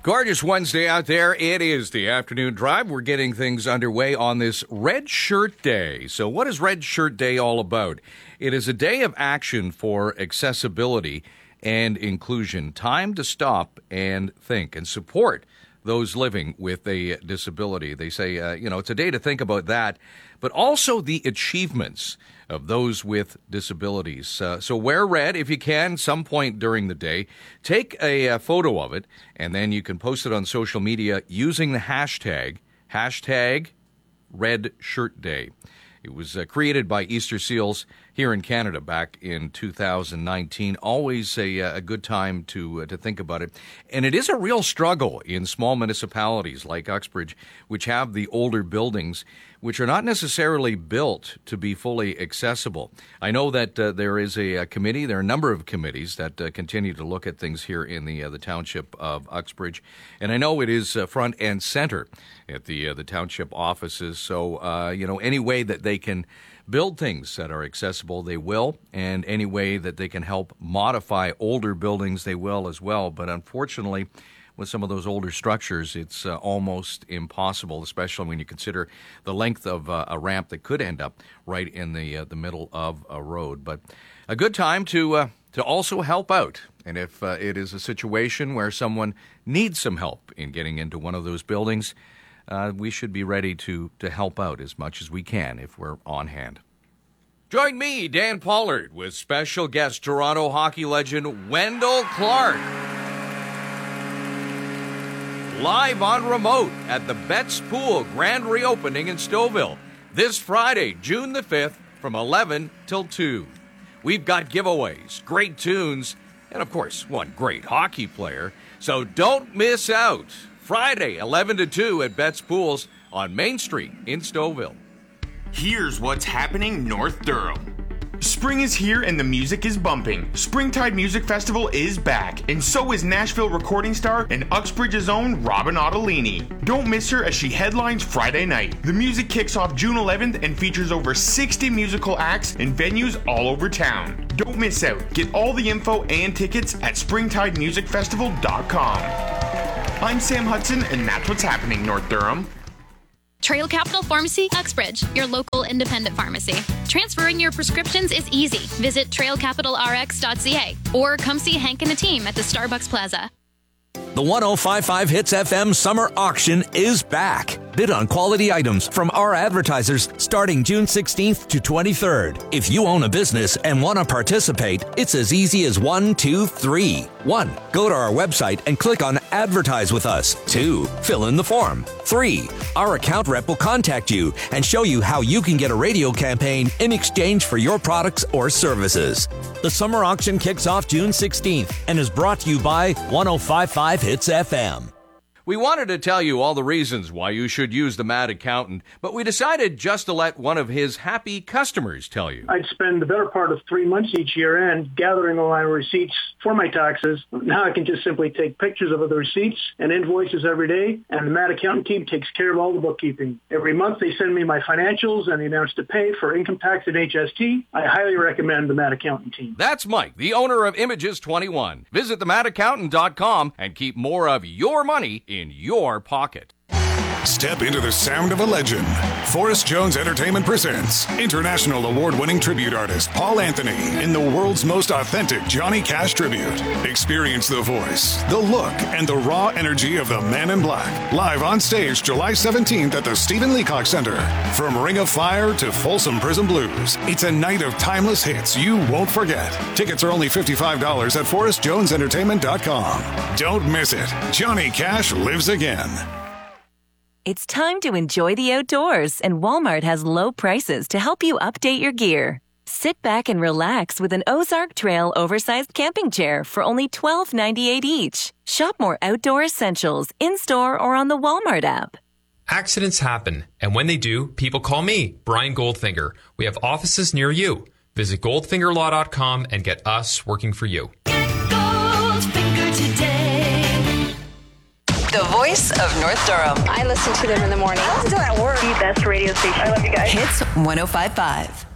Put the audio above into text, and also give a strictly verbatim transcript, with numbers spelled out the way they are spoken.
Gorgeous Wednesday out there. It is the afternoon drive. We're getting things underway on this Red Shirt Day. So what is Red Shirt Day all about? It is a day of action for accessibility and inclusion. Time to stop and think and support those living with a disability. They say, uh, you know, it's a day to think about that, but also the achievements of those with disabilities. Uh, so wear red if you can, some point during the day. Take a, a photo of it, and then you can post it on social media using the hashtag, hashtag Red Shirt Day. It was uh, created by Easter Seals here in Canada back in two thousand nineteen. Always a, a good time to uh, to think about it. And it is a real struggle in small municipalities like Uxbridge, which have the older buildings, which are not necessarily built to be fully accessible. I know that uh, there is a, a committee, there are a number of committees that uh, continue to look at things here in the uh, the township of Uxbridge. And I know it is uh, front and center at the uh, the township offices. So, uh, you know, any way that they can build things that are accessible, they will, and any way that they can help modify older buildings, they will as well. But unfortunately, with some of those older structures, it's uh, almost impossible, especially when you consider the length of uh, a ramp that could end up right in the uh, the middle of a road. But a good time to uh, to also help out. And if uh, it is a situation where someone needs some help in getting into one of those buildings, Uh, we should be ready to, to help out as much as we can if we're on hand. Join me, Dan Pollard, with special guest Toronto hockey legend Wendell Clark. Live on remote at the Betts Pool grand reopening in Stouffville this Friday, June the fifth, from eleven till two. We've got giveaways, great tunes, and of course, one great hockey player. So don't miss out. Friday, eleven to two at Betts Pools on Main Street in Stouffville. Here's what's happening North Durham. Spring is here and the music is bumping. Springtide Music Festival is back, and so is Nashville recording star and Uxbridge's own Robin Ottolini. Don't miss her as she headlines Friday night. The music kicks off June eleventh and features over sixty musical acts in venues all over town. Don't miss out. Get all the info and tickets at springtide music festival dot com. I'm Sam Hudson, and that's what's happening, North Durham. Trail Capital Pharmacy, Uxbridge, your local independent pharmacy. Transferring your prescriptions is easy. Visit trail capital r x dot c a or come see Hank and a team at the Starbucks Plaza. The one oh five point five Hits F M Summer Auction is back. Bid on quality items from our advertisers starting June sixteenth to twenty-third. If you own a business and want to participate, it's as easy as one, two, three. One, go to our website and click on Advertise with Us. Two, fill in the form. Three, our account rep will contact you and show you how you can get a radio campaign in exchange for your products or services. The summer auction kicks off June sixteenth and is brought to you by one oh five point five Hits F M. We wanted to tell you all the reasons why you should use the Mad Accountant, but we decided just to let one of his happy customers tell you. I'd spend the better part of three months each year end gathering all my receipts for my taxes. Now I can just simply take pictures of the receipts and invoices every day, and the Mad Accountant team takes care of all the bookkeeping. Every month they send me my financials and the amounts to pay for income tax and H S T. I highly recommend the Mad Accountant team. That's Mike, the owner of Images twenty-one. Visit the mad accountant dot com and keep more of your money in your pocket. Step into the sound of a legend. Forrest Jones Entertainment presents international award-winning tribute artist Paul Anthony in the world's most authentic Johnny Cash tribute. Experience the voice, the look, and the raw energy of the Man in Black. Live on stage July seventeenth at the Stephen Leacock Center. From Ring of Fire to Folsom Prison Blues, it's a night of timeless hits you won't forget. Tickets are only fifty-five dollars at forrest jones entertainment dot com. Don't miss it. Johnny Cash lives again. It's time to enjoy the outdoors, and Walmart has low prices to help you update your gear. Sit back and relax with an Ozark Trail oversized camping chair for only twelve ninety-eight each. Shop more outdoor essentials in-store or on the Walmart app. Accidents happen, and when they do, people call me, Brian Goldfinger. We have offices near you. Visit goldfinger law dot com and get us working for you. Get Goldfinger today. The voice of North Durham. I listen to them in the morning. I listen to them at work. The best radio station. I love you guys. Hits one oh five point five.